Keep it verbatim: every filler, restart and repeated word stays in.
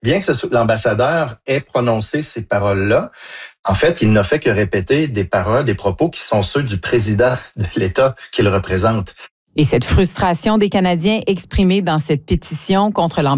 Bien que ce soit l'ambassadeur ait prononcé ces paroles-là, en fait, il n'a fait que répéter des paroles, des propos qui sont ceux du président de l'État qu'il représente. Et cette frustration des Canadiens exprimée dans cette pétition contre l'ambassadeur